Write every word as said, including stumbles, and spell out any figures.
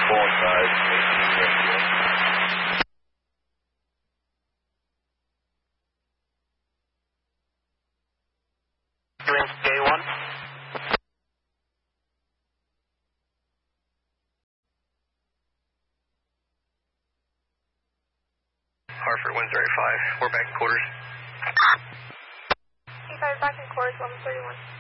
full inside, eighteen rescue. J one. Hartford, one thirty-five. We're back in quarters. C five back in quarters, one thirty-one.